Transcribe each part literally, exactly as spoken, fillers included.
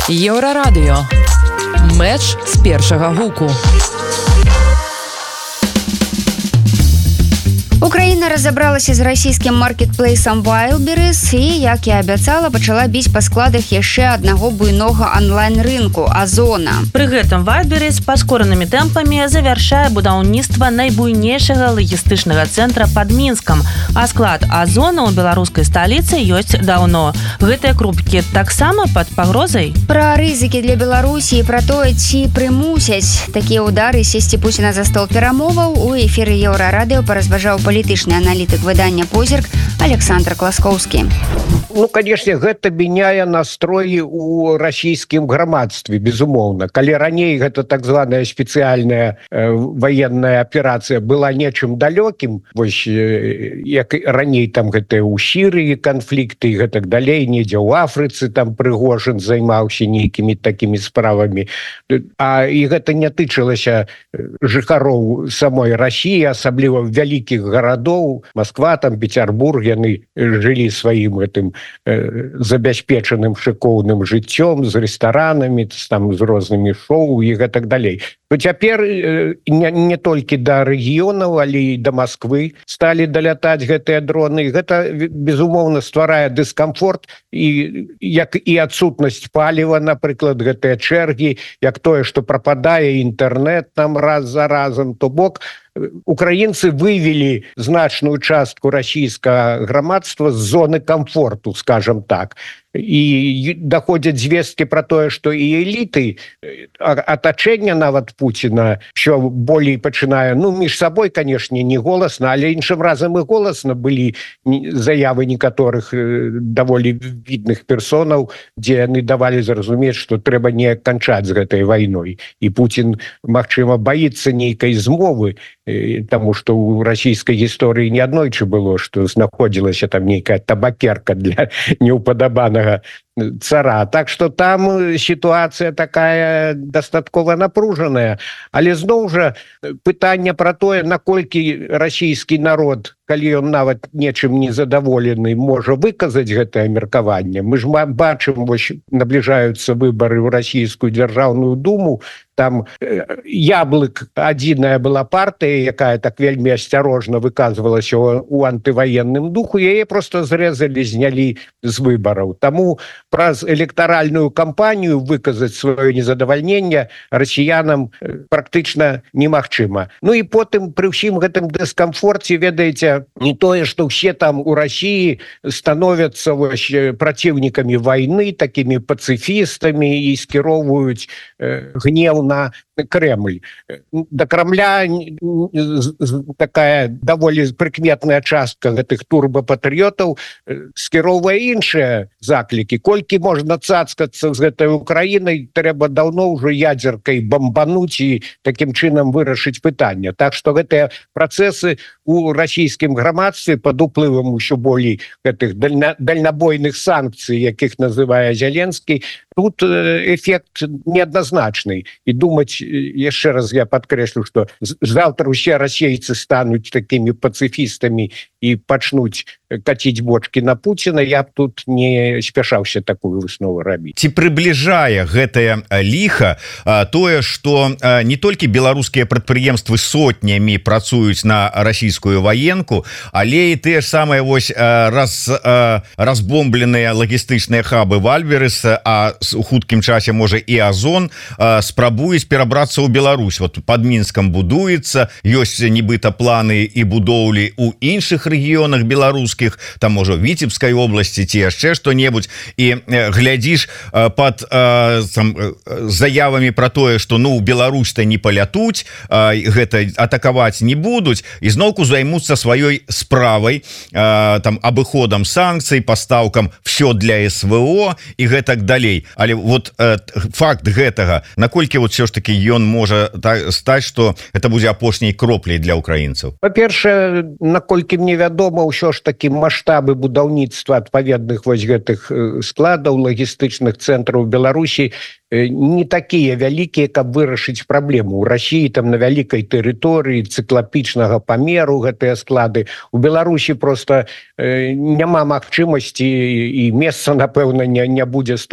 Еўрарадыё. Меч з першага гуку. Украіна разабралася з расійскім маркетплейсам Wildberries і, як і абяцала, пачала біць па складах яшчэ аднаго буйнога онлайн-рынку – Озона. Пры гэтым Wildberries паскоранымі тэмпамі завяршае будаўніцтва найбуйнейшага лагістычнага цэнтра пад Мінскам, а склад Озона ў беларускай сталіцы ёсць даўно. Гэтыя крупкі таксама пад пагрозай? Пра рызыкі для Беларусі і пра тое, ці прымусяць такія ўдары сесці Пуціна за стол перамоваў у эфіры Еўрарадыё паразважаў палітычны аналітык выдання «Позірк» Александр Класкоўскі. Ну, конечно, гэта мяняе настроі у расійскім грамадстве, безумоўна. Калі раней гэта так званая спецыяльная э, военная аперацыя была нечым далёкім, вось э, як раней там гэтыя ў Сірыі канфлікты і гэтак далей, недзе ў Афрыцы там Прыгожин займаўся нейкімі такімі справамі. А і гэта не тычылася жыхароў самой Расіі, асабліва вялікіх гарадоў, Москва, там Петербург, яны жылі сваім гэтым забяспечаным шыкоўным жыццём з рэстаранамі, там з рознымі шоу і гэтак далей. То цяпер не, не толькі да рэгіёнаў, але і да Москвы сталі далятаць гэтыя дроны. Гэта, безумоўна, стварае дыскамфорт і як і адсутнасць паліва, напрыклад, гэтыя чэргі, як тое, што прападае інтэрнэт там раз за разам, то бок украінцы вывели значную частку расійскага грамадства з зоны комфорту, скажем так. І доходят звесткі про тое, што і эліты, атачэнне нават Пуціна, що болей пачынае, ну, між сабой, канешне, не голасна, але іншым разам і голасна былі заявы некаторых даволі видных персонаў, дзе яны давалі зразумець, што трэба не канчаць з гэтай вайной. І Пуцін, магчыма, баіцца нейкай змовы, таму што ў расійскай гісторыі не аднойчы было, што знаходзілася там нейкая табакерка для неўпадабанага цара. Так что там ситуация такая дастаткова напружаная. Але зноў жа пытанне про тое, наколькі расійскі народ, калі ён нават нечым не задаволены, можа выказаць гэтае меркаванне. Мы ж бачым, вось набліжаюцца выбары ў расійскую дзяржаўную думу, там Яблык адзіная была партыя, якая так вельмі асцярожна выказвалася ў антываенным духу, яе просто зрэзалі, знялі з выбараў. Таму праз электаральную кампанію выказаць сваё незадавальненне расіянам практычна немагчыма. Ну і потым пры ўсім гэтым дыскамфорце, ведаеце, не тое, што ўсе там у Расіі становяцца вось праціўнікамі вайны, такімі пацыфістамі і скіроўваюць э, гнеў на Кремль. Да Кремля такая даволі прыкметная частка гэтых турбапатрыётаў скіроўвае іншыя заклікі. Колькі можна цацкацца з гэтай Украінай, трэба даўно ўжо ядзеркай бамбануць і такім чынам вырашыць пытанне. Так што гэтыя працэсы у расійскім грамадстве пад уплывам усё болей гэтых дальна, дальнабойных санкцый, якіх называе Зеленскі, тут эфект неадназначны. І думаць, яшчэ раз я падкрэслю, што заўтра ўсе расейцы стануць такімі пацыфістамі і пачнуць каціць бочкі на Пуціна, я б тут не спяшаўся такую выснову рабіць. Ці прыбліжае гэтае ліха тое, што не толькі беларускія прадпрыемствы сотнямі працуюць на расійскую ваенку, але і тыя ж самыя вось раз, разбомбленыя лагістычныя хабы Wildberries, а у хуткім часе можа і Озон спрабуюць перабрацца ў Беларусь. Вот пад Мінскам будуецца, ёсць нібыта планы і будоўлі ў іншых рэгіёнах беларускіх, там можа Віцебскай обласці ці яшчэ што-небудзь, і глядзіш пад там, заявамі про тое, што ну Беларусь-то не палятуць, гэта атакаваць не будуць, і зноўку займуцца сваёй справай, там абыходам санкцый, пастаўкам все для СВО і гэтак далей. Але вот факт гэтага, наколькі вот все ж таки ён можа стаць, што это будзе апошняй кропляй для украінцаў? Па-першае, наколькі мне вядома, ўсё ж такі маштабы будаўніцтва адпаведных вось гэтых складаў лагістычных цэнтраў Беларусі не такія вялікія, каб вырашыць праблему. У Расіі там на вялікай тэрыторыі цыклапічнага памеру гэтыя склады. У Беларусі просто няма магчымасці і месца, напэўна, не, не будзе столькі, каб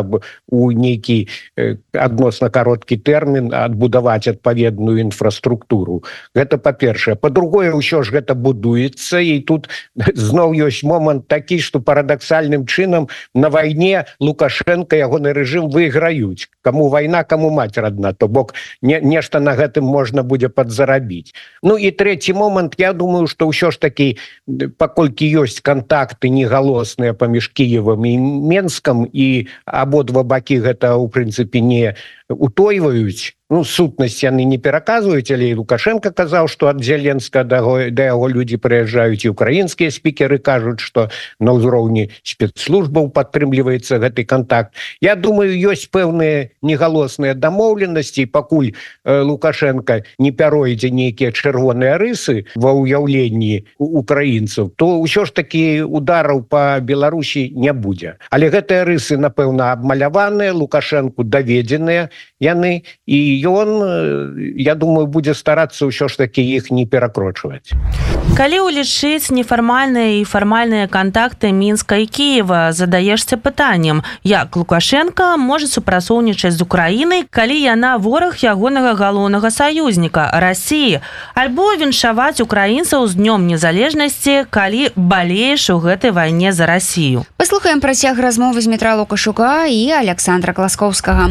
каб у нейкі адносна кароткі тэрмін адбудаваць адпаведную інфраструктуру. Гэта па-першае. Па-другое, ўсё ж гэта будуецца, і тут зноў ёсць момант такі, што парадаксальным чынам на вайне Лукашенко, ягоны рэжым выйграюць. Каму вайна, каму маць родна, то бок не, нешта на гэтым можна будзе падзарабіць. Ну і трэці момант, я думаю, што ўсё ж такі, паколькі ёсць кантакты негалосныя паміж Кіевам і Менскам, і абодва бакі гэта, у прынцыпе, не утойваюць, ну, сутнасць яны не пераказваюць, але і Лукашенко казаў, што ад Зеленска да яго людзі прыязджаюць, і украінскія спікеры кажуць, што на ўзроўні спецслужбаў падтрымліваецца гэты контакт. Я думаю, ёсць пэўныя негалосныя дамоўленасці, пакуль э, Лукашенко не пяройдзе нейкія чырвоныя рысы ва ўяўленні украінцаў, то ўсё ж такі удараў па Беларусі не будзе. Але гэтыя рысы, напэўна, абмаляваныя, Лукашенку даведзеныя яны, і ён, я думаю, будзе старацца ўсё ж такі іх не перакрочваць. Калі ўлічыць нефармальныя і фармальныя кантакты Мінска і Кіева, задаешся пытаннем, як Лукашенко можа супрацоўнічаць з Украінай, калі яна вораг ягонага галоўнага саюзніка Расіі, альбо віншаваць украінцаў з днём незалежнасці, калі балееш у гэтай вайне за Расію. Паслухаем працяг размовы з Дмітра Лукашука і Александра Класкоўскага.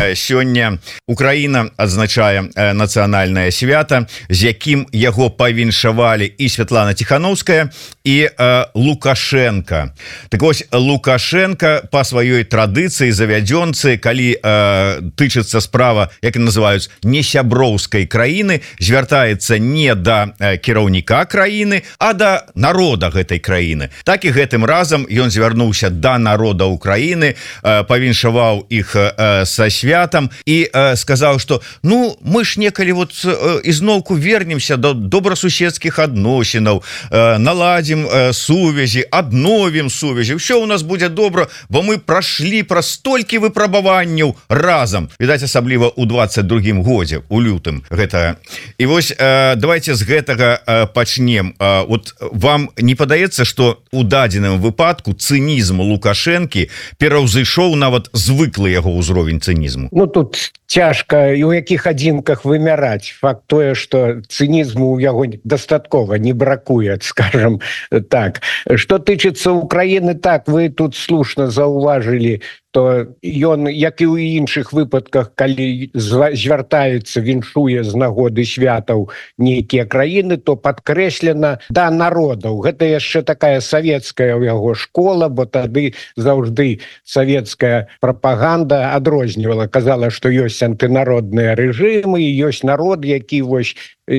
Сёння Украіна адзначае нацыянальнае свята, з якім яго павіншавалі і Святлана Тихановская, і э, Лукашенко. Так вось, Лукашенко па сваёй традыцыі завядзёнцы, калі э, тычыцца справа, як называюць, несяброўскай краіны, звяртаецца не да э, кіраўніка краіны, а да народа гэтай краіны. Так і гэтым разам ён звярнуўся да народа Украіны, э, павіншаваў іх э, са святам і э, сказаў, што ну мы ж некалі вот э, ізноўку вернемся до добрасуседскіх адносінаў, э, наладзім э, сувязі, адновім сувязі, ўсё у нас будзе добра, бо мы прашлі праз столькі выпрабаванняў разам, відаць, асабліва ў двадцать другім годзе, у лютым гэта. І вось э, давайте з гэтага э, пачнем. Э, вот вам не падаецца, што у дадзеным выпадку цынізм Лукашэнкі пераўзышоў нават звыклы яго ўзровень цынізму? Ну тут цяжка і ў якіх адзінках вымяраць. Факт тое, што цынізму ў яго дастаткова не бракуе, скажем так. Што тычыцца Украіны, так, вы тут слушна заўважылі, то ён, як і ў іншых выпадках, калі звяртаецца, віншуе з нагоды святаў нейкія краіны, то падкрэслена да народаў. Гэта яшчэ такая савецкая ў яго школа, бо тады заўжды савецкая прапаганда адрознівала, казала, што ёсць антынародныя рэжымы, і ёсць народ, які вось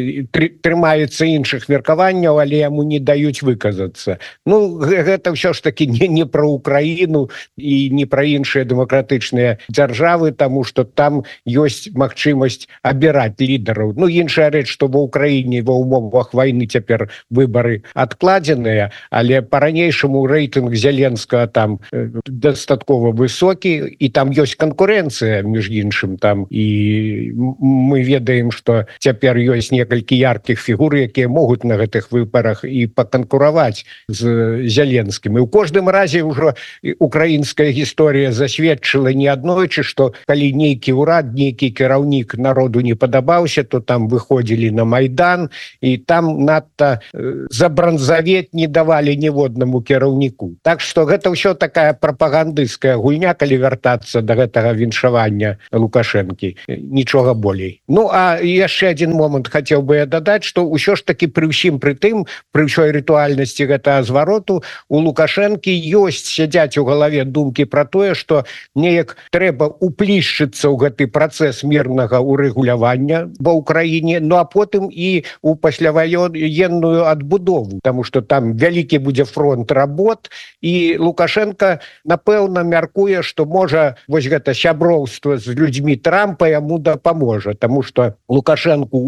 трымаецца іншых меркаванняў, але яму не даюць выказацца. Ну, гэта ўсё ж такі не, не пра Украіну і не пра іншыя дэмакратычныя дзяржавы, таму што там ёсць магчымасць абіраць лідараў. Ну, іншая рэч, што ва Ўкраіне ва ўмовах вайны цяпер выбары адкладзеныя, але па-ранейшаму рэйтынг Зеленскага там дастаткова высокі, і там ёсць канкурэнцыя, між іншым, там, і мы ведаем, што цяпер ёсць некалькі яркіх фігур, якія могуць на гэтых выбарах і паканкураваць з Зеленскім. І ў кожным разе ўжо украінская гісторыя засведчыла неаднойчы, што калі нейкі ўрад, нейкі кіраўнік народу не падабаўся, то там выходзілі на Майдан, і там надта забранзавець не давалі ніводнаму кіраўніку. Так што гэта ўсё такая прапагандысцкая гульня, калі вяртацца да гэтага віншавання Лукашэнкі. Нічога болей. Ну, а яшчэ адзін момант хацеў бы я дадаць, што ўсё ж такі пры ўсім пры тым, пры ўсёй рытуальнасці гэтага звароту, у Лукашэнкі ёсць, сядзяць у галаве думкі пра тое, што неяк трэба уплішчыцца ў гэты працэс мірнага урэгулявання ва Ўкраіне, ну а потым і у пасляваенную адбудову, таму што там вялікі будзе фронт работ, і Лукашенко, напэўна, мяркуе, што можа вось гэта сяброўства з людзьмі Трампа яму дапаможа, таму што Лукашенку уключыць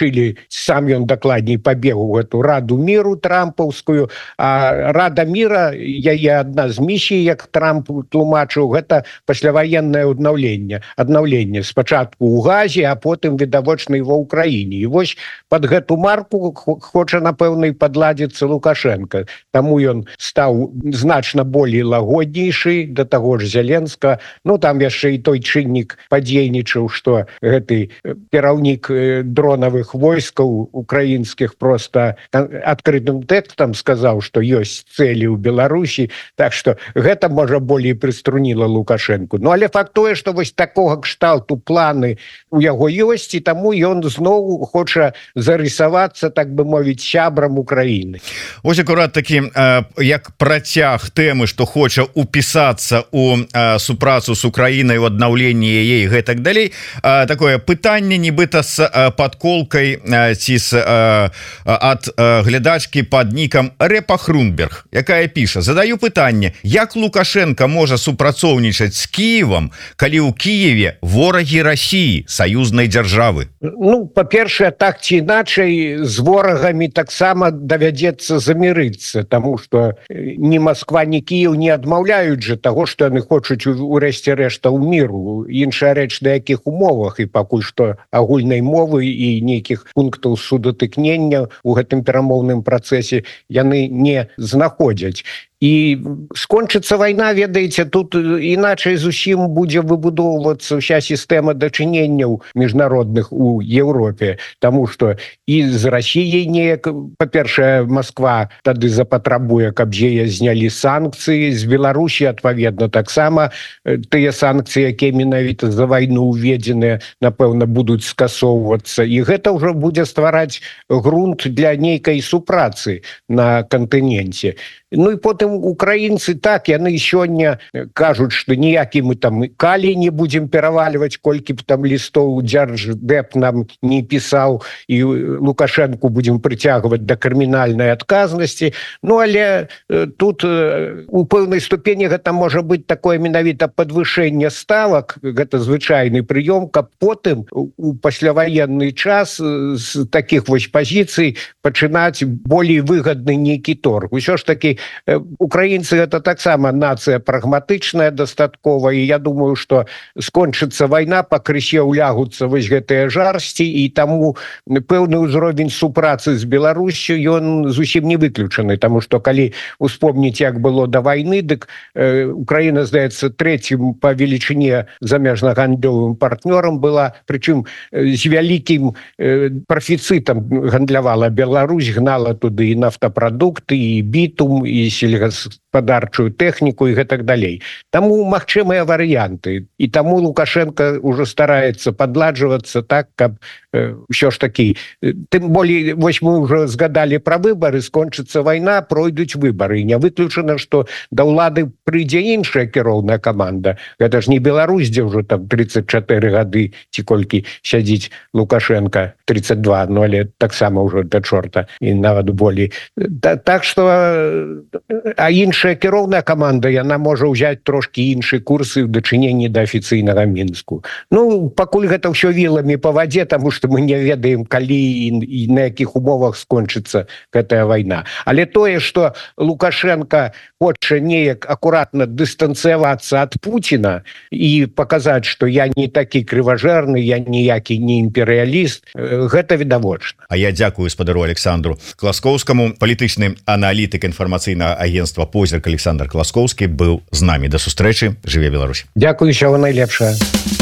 лічылі, сам ён дакладней пабег у эту раду міру трампаўскую, а рада міра, яе адна з місій, як Трамп тлумачыў, гэта пасляваеннае аднаўленне. Аднаўленне спачатку ў Газе, а потым відавочна і ва Ўкраіне. І вось пад гэту марку хоча, напэўна, і падладзіцца Лукашенко. Таму ён стаў значна болей лагоднейшы, да таго ж Зеленска. Ну, там яшчэ і той чыннік падзейнічаў, што гэты кіраўнік дронавых войскаў украінскіх проста адкрытым тэкстам сказаў, што ёсць цэлі ў Беларусі, так што гэта, можа, болей прыструніла Лукашенку. Ну, але факт тое, што вось такога кшталту планы у яго ёсць, і таму ён зноў хоча зарысавацца, так бы мовіць, сябрам Украіны. Вось акурат такі, як працяг тэмы, што хоча упісацца ў супрацу з Украінай, у аднаўленні яе і гэтак далей. Такое пытанне нібыта з падколкай ці з ад глядачкі пад нікам Рэпа Хрунберг, якая піша: задаю пытанне, як Лукашенко можа супрацоўнічаць з Кіевам, калі ў Кіеве ворагі Расіі, саюзнай дзяржавы? Ну, па-першае, так ці іначай з ворагамі таксама давядзецца замірыцца, таму што ні Москва, ні Кіев не адмаўляюць жа таго, што яны хочуць урэшце рэшта ў міру. Іншая рэч, на якіх умовах, і пакуль што агульнай мовы і нейкіх пунктаў судатыкнення ў гэтым перамоўным працэсе яны не знаходзяць. І скончыцца вайна, ведаеце, тут іначай зусім будзе выбудоўвацца ўся сістэма дачыненняў міжнародных у Еўропе, таму што і з Расіяй неяк, па-першае, Москва тады запатрабуе, каб яе знялі санкцыі, з Беларусі, адпаведна, таксама тыя санкцыі, якія менавіта за вайну ўведзеныя, напэўна, будуць скасоўвацца, і гэта ўжо будзе ствараць грунт для нейкай супрацы на кантыненце. Ну і потым украінцы, так, яны сёння кажуць, што ніякі мы там калій не будзем перавальваць, колькі б там лістоў Дзярждэп нам не пісаў, і Лукашенку будзем прыцягваць да крымінальнай адказнасці. Ну, але тут у пэўнай ступені гэта можа быць такое менавіта падвышэнне ставак, гэта звычайны прыём, каб потым у пасляваенны час з такіх вось пазіцый пачынаць болей выгадны нейкі торг. Усё ж такі украінцы гэта таксама нацыя прагматычная дастаткова, і я думаю, што скончыцца вайна, пакрысе ўлягуцца вось гэтыя жарсці, і таму пэўны ўзровень супрацы з Беларусю ён зусім не выключаны, таму што калі успомніць, як было да вайны, дык Украіна, здаецца, трэцім па велічыне замежна-гандлёвым партнёрам была, прычым з вялікім прафіцытам гандлявала Беларусь, гнала туды і нафтапрадукты, і бітум, і сельгаспадарчую тэхніку і гэтак далей. Таму магчымыя варыянты. І таму Лукашенко ўжо стараецца падладжвацца так, каб ўсё ж такі. Тым болей, вось мы ўжо згадалі пра выбары, скончыцца вайна, пройдуць выбары. Не выключана, што да ўлады прыйдзе іншая кіроўная каманда. Гэта ж не Беларусь, дзе ўжо там тридцать четыре гады, ці колькі сядзіць Лукашенко, тридцать два, ну але таксама ўжо да чорта, і нават болей. Так што а іншая кіроўная каманда, яна можа ўзяць трошкі іншы курсы ў дачыненні да афіцыйнага Мінску. Ну, пакуль гэта ўсё віламі па вадзе, таму што мы не ведаем, калі і, і на якіх умовах скончыцца гэтая вайна. Але тое, што Лукашенко хоча неяк акуратна дыстанцыявацца ад Пуціна і паказаць, што я не такі крыважэрны, я ніякі не імперыяліст, гэта відавочна. А я дзякую спадару Александру Класкоўскаму. Палітычны аналітык інфармацыйнага агентства «Позірк» Александр Класкоўскі быў з намі. Да сустрэчы. Жыве Беларусь. Дзякую, усяго найлепшае.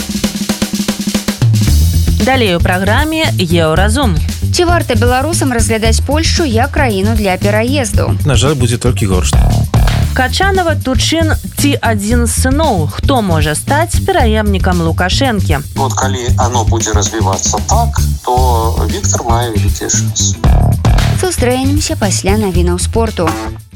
Далей у праграме «Еўразум». Ці варта беларусам разглядаць Польшчу як краіну для пераезду? На жаль, будзе толькі горш. Качанова, Тучын ці адзін з сыноў, хто можа стаць пераемнікам Лукашэнкі? Вот калі оно будзе развівацца так, то Віктор мае вялікія шансы. Сустрэнемся пасля навінаў спорту.